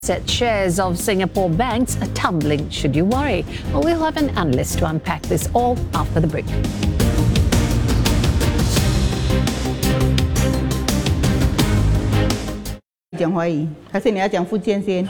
Said shares of Singapore banks are tumbling. Should you worry? Well, we'll have an analyst to unpack this all after the break. 讲华语，还是你要讲福建先？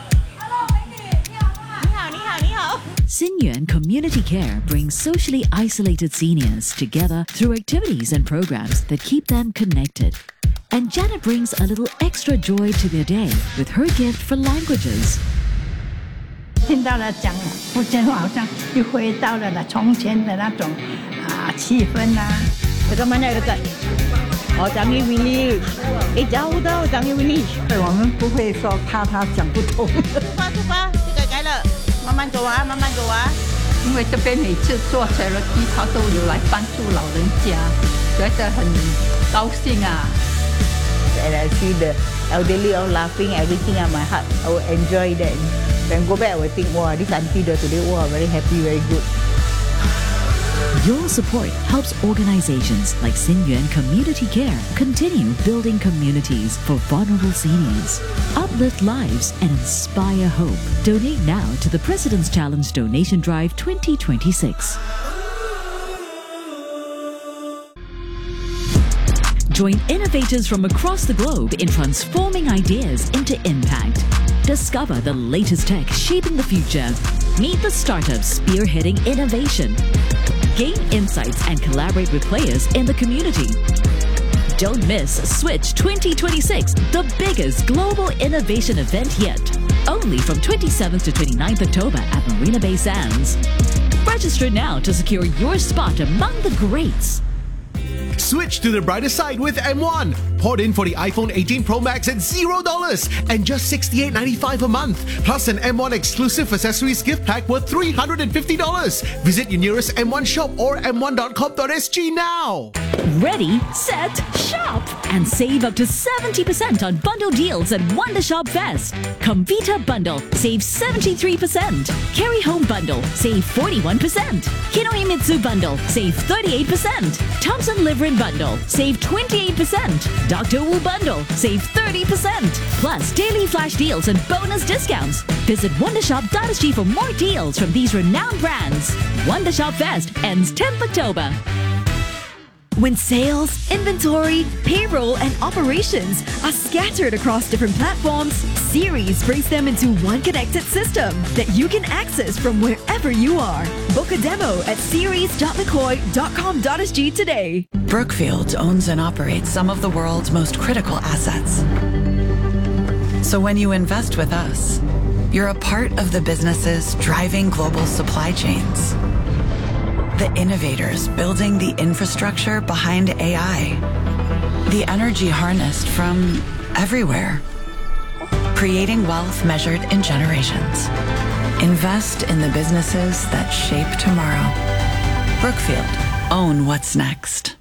Xinyuan Community Care brings socially isolated seniors together through activities and programs that keep them connected. And Janet brings a little extra joy to their day with her gift for languages. 听到了讲福建话，好像又回到了从前的那种气氛啦。 这个mana dekat? Oh, Changi Village. jauh tau Changi Village. 对，我们不会说怕他讲不通。 出发，这个改了，慢慢走啊，慢慢走啊。 因为这边每次做 charity， 他都有来帮助老人家，觉得很高兴啊。 And I see the elderly all laughing, everything on my heart. I will enjoy that. When I go back, I will think, wow, this auntie today, wow, very happy, very good. Your support helps organizations like Xinyuan Community Care continue building communities for vulnerable seniors, uplift lives, and inspire hope. Donate now to the President's Challenge Donation Drive 2026. Join innovators from across the globe in transforming ideas into impact. Discover the latest tech shaping the future. Meet the startups spearheading innovation. Gain insights and collaborate with players in the community. Don't miss Switch 2026, the biggest global innovation event yet. Only from 27th to 29th October at Marina Bay Sands. Register now to secure your spot among the greats. Switch to the brighter side with M1. Port in for the iPhone 18 Pro Max at $0 and just $68.95 a month. Plus an M1 exclusive accessories gift pack worth $350. Visit your nearest M1 shop or m1.com.sg now. Ready, set, shop! And save up to 70% on bundle deals at Wondershop Fest. Comvita Bundle, save 73%. Carry Home Bundle, save 41%. Kinohimitsu Bundle, save 38%. Thompson Liverin Bundle, save 28%. Dr. Wu Bundle, save 30%. Plus daily flash deals and bonus discounts. Visit wondershop.sg for more deals from these renowned brands. Wondershop Fest ends 10th October. When sales, inventory, payroll, and operations are scattered across different platforms, Ceres brings them into one connected system that you can access from wherever you are. Book a demo at ceres.mccoy.com.sg today. Brookfield owns and operates some of the world's most critical assets. So when you invest with us, you're a part of the businesses driving global supply chains. The innovators building the infrastructure behind AI. The energy harnessed from everywhere. Creating wealth measured in generations. Invest in the businesses that shape tomorrow. Brookfield. Own what's next.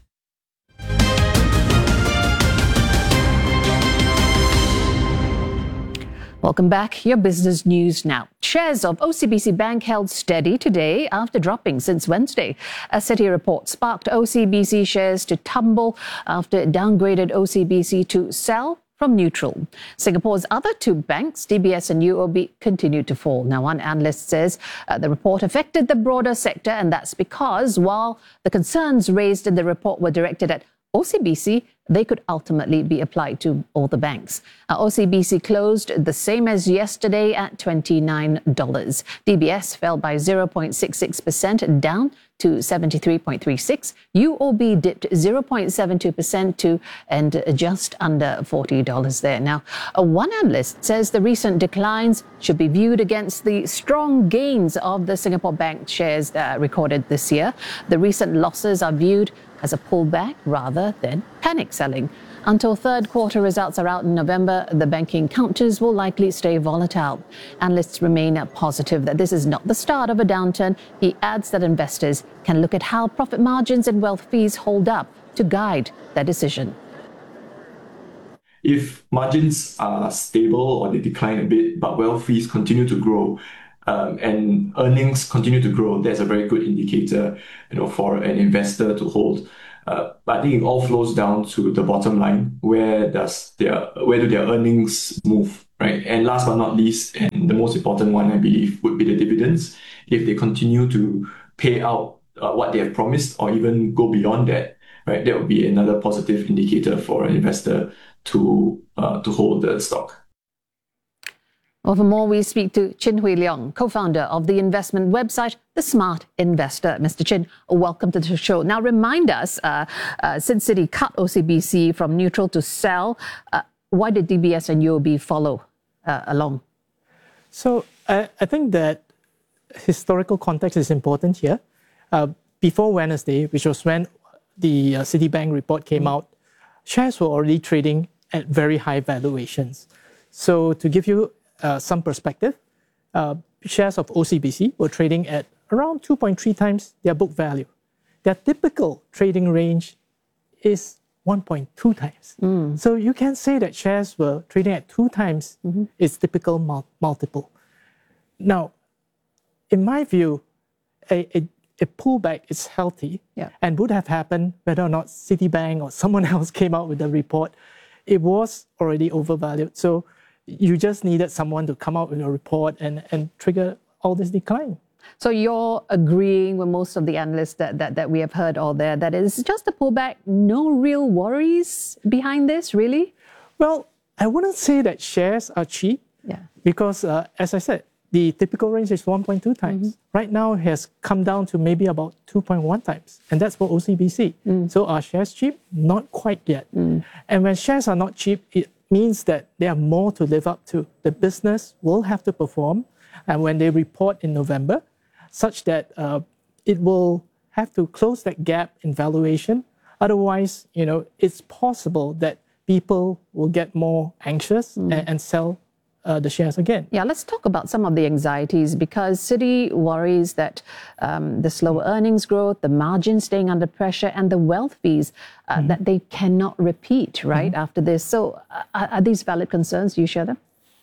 Welcome back. Your business news now. Shares of OCBC Bank held steady today after dropping since Wednesday. A Citi report sparked OCBC shares to tumble after it downgraded OCBC to sell from neutral. Singapore's other two banks, DBS and UOB, continued to fall. Now, one analyst says the report affected the broader sector, and that's because while the concerns raised in the report were directed at OCBC, they could ultimately be applied to all the banks. OCBC closed the same as yesterday at $29. DBS fell by 0.66%, down to 73.36. UOB dipped 0.72% to and just under $40 there. Now, one analyst says the recent declines should be viewed against the strong gains of the Singapore Bank shares recorded this year. The recent losses are viewed as a pullback rather than panic selling. Until third quarter results are out in November, the banking counters will likely stay volatile. Analysts remain positive that this is not the start of a downturn. He adds that investors can look at how profit margins and wealth fees hold up to guide their decision. If margins are stable or they decline a bit, but wealth fees continue to grow, and earnings continue to grow, that's a very good indicator, for an investor to hold. But I think it all flows down to the bottom line. Where do their earnings move? right? And last but not least, and the most important one, I believe, would be the dividends. If they continue to pay out what they have promised or even go beyond that, right, that would be another positive indicator for an investor to hold the stock. Well, for more, we speak to Chin Hui Leong, co-founder of the investment website, The Smart Investor. Mr. Chin, welcome to the show. Now, remind us, since Citi cut OCBC from neutral to sell, why did DBS and UOB follow along? So I think that historical context is important here. Before Wednesday, which was when the Citibank report came out, shares were already trading at very high valuations. So to give you some perspective, shares of OCBC were trading at around 2.3 times their book value. Their typical trading range is 1.2 times. So you can say that shares were trading at 2 times its typical multiple. Now, in my view, a pullback is healthy and would have happened whether or not Citibank or someone else came out with a report. It was already overvalued. So you just needed someone to come out with a report and trigger all this decline. So you're agreeing with most of the analysts that we have heard all there, that it's just a pullback, no real worries behind this, really? Well, I wouldn't say that shares are cheap because, as I said, the typical range is 1.2 times. Right now, it has come down to maybe about 2.1 times, and that's for OCBC. So are shares cheap? Not quite yet. And when shares are not cheap, it means that there are more to live up to. The business will have to perform, and when they report in November, such that it will have to close that gap in valuation. Otherwise, it's possible that people will get more anxious and sell the shares again. Yeah, let's talk about some of the anxieties, because Citi worries that the slower earnings growth, the margin staying under pressure, and the wealth fees that they cannot repeat, right, after this. So are these valid concerns? Do you share them?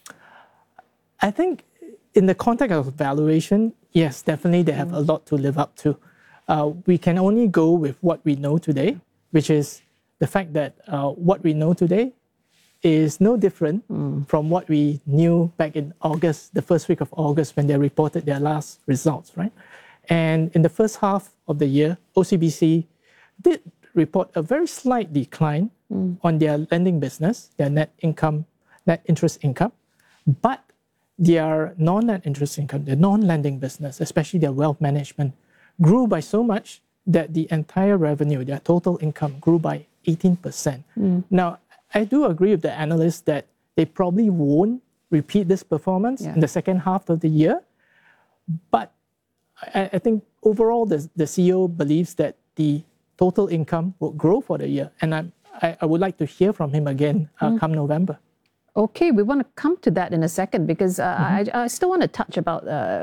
I think in the context of valuation, yes, definitely they have a lot to live up to. We can only go with what we know today, which is the fact that what we know today is no different from what we knew back in August, the first week of August, when they reported their last results, right? And in the first half of the year, OCBC did report a very slight decline on their lending business, their net interest income, but their non-net interest income, their non-lending business, especially their wealth management, grew by so much that the entire revenue, their total income, grew by 18%. Now, I do agree with the analysts that they probably won't repeat this performance in the second half of the year. But I think overall, the CEO believes that the total income will grow for the year. And I would like to hear from him again come November. Okay, we want to come to that in a second, because I still want to touch about,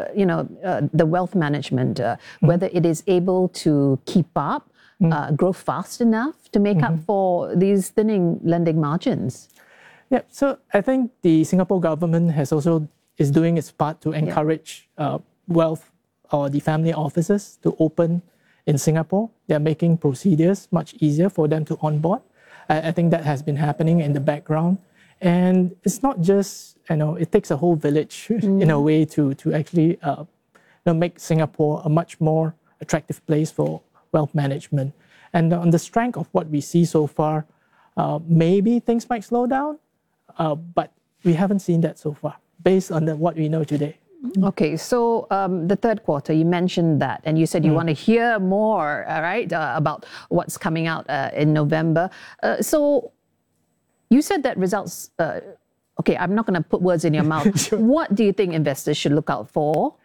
the wealth management, whether it is able to keep up, grow fast enough to make up for these thinning lending margins. Yeah, so I think the Singapore government is doing its part to encourage wealth or the family offices to open in Singapore. They're making procedures much easier for them to onboard. I think that has been happening in the background. And it's not just, it takes a whole village in a way to actually make Singapore a much more attractive place for wealth management. And on the strength of what we see so far, maybe things might slow down, but we haven't seen that so far, based on what we know today. Okay, so the third quarter, you mentioned that, and you said you want to hear more, right, about what's coming out in November. So you said that results, okay, I'm not going to put words in your mouth. Sure. What do you think investors should look out for?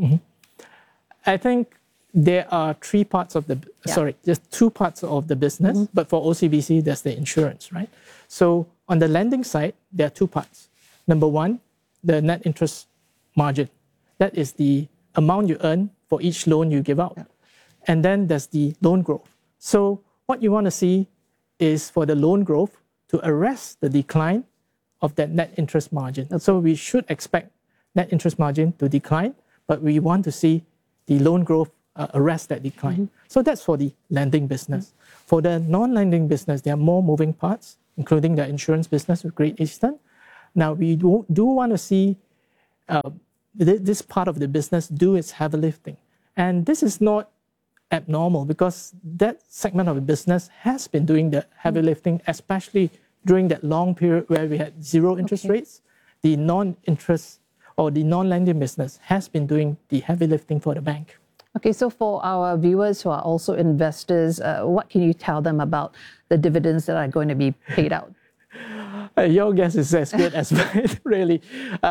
I think there are two parts of the business, but for OCBC, there's the insurance, right? So on the lending side, there are two parts. Number one, the net interest margin. That is the amount you earn for each loan you give out. And then there's the loan growth. So what you want to see is for the loan growth to arrest the decline of that net interest margin. So we should expect net interest margin to decline, but we want to see the loan growth arrest that decline. So that's for the lending business. For the non-lending business, there are more moving parts, including the insurance business with Great Eastern. Now, we do want to see this part of the business do its heavy lifting. And this is not abnormal because that segment of the business has been doing the heavy lifting, especially during that long period where we had zero interest rates. The non-interest or the non-lending business has been doing the heavy lifting for the bank. Okay, so for our viewers who are also investors, what can you tell them about the dividends that are going to be paid out? Your guess is as good as mine, really.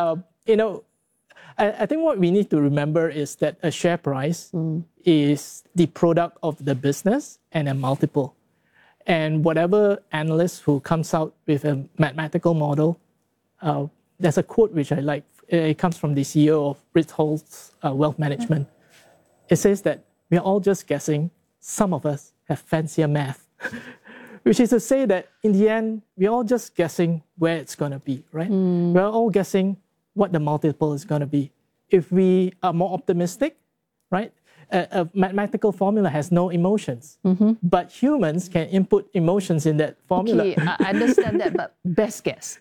I think what we need to remember is that a share price is the product of the business and a multiple. And whatever analyst who comes out with a mathematical model, there's a quote which I like. It comes from the CEO of Ritholtz Wealth Management. It says that we're all just guessing. Some of us have fancier math, which is to say that in the end, we're all just guessing where it's going to be, right? We're all guessing what the multiple is going to be. If we are more optimistic, right? A mathematical formula has no emotions, but humans can input emotions in that formula. Okay, I understand that, but best guess.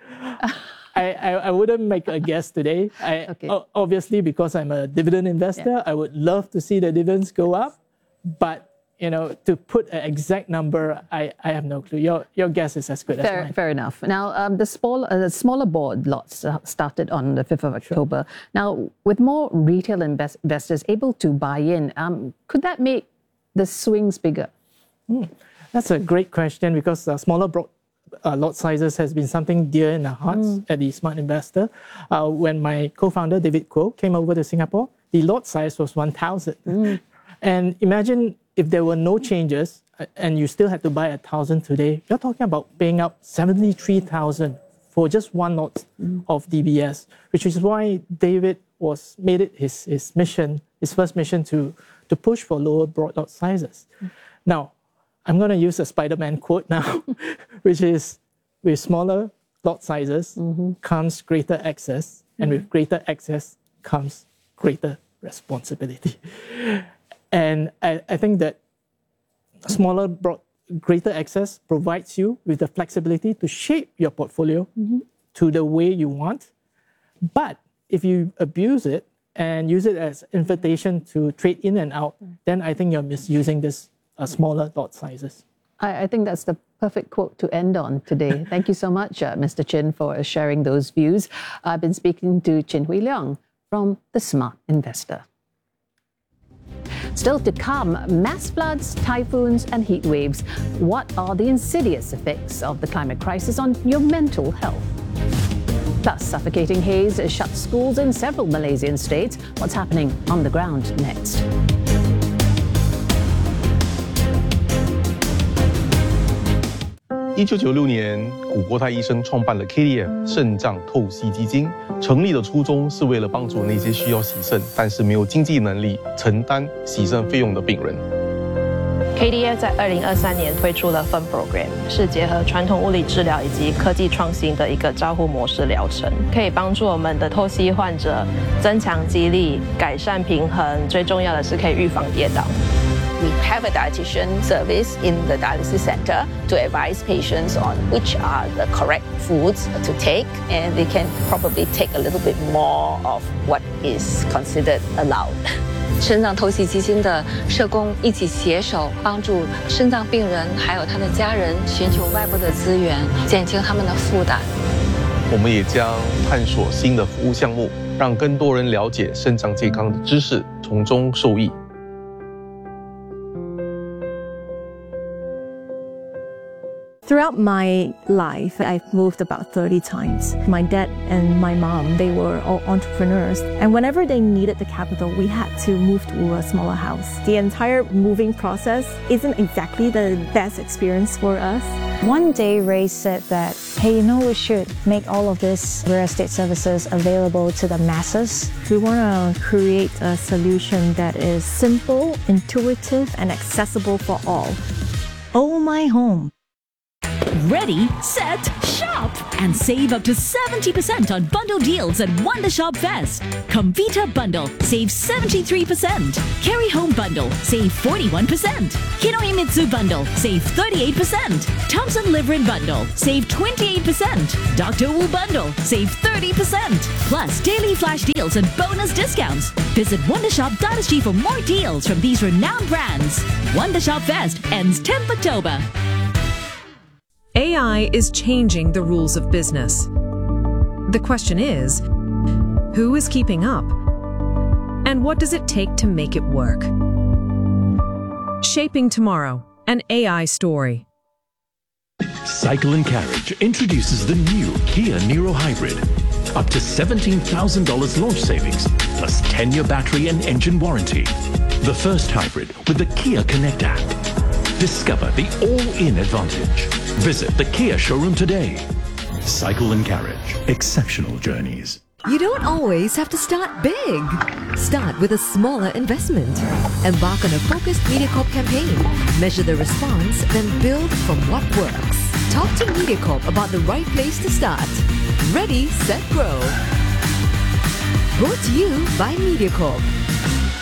I wouldn't make a guess today. Obviously, because I'm a dividend investor, I would love to see the dividends go up, but to put an exact number, I have no clue. Your guess is as good as mine. Fair enough. Now, the smaller board lots started on the 5th of October. Now, with more retail investors able to buy in, could that make the swings bigger? That's a great question because smaller lot sizes has been something dear in our hearts at the Smart Investor. When my co-founder, David Kuo, came over to Singapore, the lot size was 1,000. And imagine if there were no changes and you still had to buy 1,000 today, you're talking about paying out 73,000 for just one lot of DBS, which is why David made it his mission, his first mission to push for lower broad lot sizes. Now, I'm going to use a Spider-Man quote now, which is, with smaller lot sizes comes greater access, and with greater access comes greater responsibility. And I think that greater access provides you with the flexibility to shape your portfolio to the way you want. But if you abuse it and use it as invitation to trade in and out, then I think you're misusing this smaller lot sizes. I think that's the perfect quote to end on today. Thank you so much, Mr. Chin, for sharing those views. I've been speaking to Chin Hui Leong from The Smart Investor. Still to come, mass floods, typhoons and heat waves. What are the insidious effects of the climate crisis on your mental health? Plus, suffocating haze shuts schools in several Malaysian states. What's happening on the ground next? 1996年，古国泰医生创办了 KDM 肾脏透析基金。成立的初衷是为了帮助那些需要洗肾但是没有经济能力承担洗肾费用的病人。 KDF 在2023年推出了 Fun Program， 是结合传统物理治疗以及科技创新的一个照护模式疗程，可以帮助我们的透析患者增强肌力、改善平衡，最重要的是可以预防跌倒。 We have a dietitian service in the dialysis center to advise patients on which are the correct foods to take, and they can probably take a little bit more of what is considered allowed. 肾脏透析基金的社工一起携手，帮助肾脏病人还有他的家人寻求外部的资源，减轻他们的负担。 我们也将探索新的服务项目，让更多人了解肾脏健康的知识，从中受益。 Throughout my life, I've moved about 30 times. My dad and my mom, they were all entrepreneurs. And whenever they needed the capital, we had to move to a smaller house. The entire moving process isn't exactly the best experience for us. One day, Ray said that, hey, we should make all of this real estate services available to the masses. We want to create a solution that is simple, intuitive, and accessible for all. Oh My Home. Ready, set, shop! and save up to 70% on bundle deals at Wondershop Fest. Comvita Bundle, save 73%. Carry Home Bundle, save 41%. Kinohimitsu Bundle, save 38%. Thompson Liverin Bundle, save 28%. Dr. Wu Bundle, save 30%. Plus daily flash deals and bonus discounts. Visit Wondershop.sg for more deals from these renowned brands. Wondershop Fest ends 10th October. AI is changing the rules of business. The question is, who is keeping up? And what does it take to make it work? Shaping Tomorrow, an AI story. Cycle & Carriage introduces the new Kia Niro Hybrid. Up to $17,000 launch savings, plus 10-year battery and engine warranty. The first hybrid with the Kia Connect app. Discover the all-in advantage. Visit the Kia showroom today. Cycle & Carriage. Exceptional journeys. You don't always have to start big. Start with a smaller investment. Embark on a focused MediaCorp campaign. Measure the response, then build from what works. Talk to MediaCorp about the right place to start. Ready, set, grow. Brought to you by MediaCorp.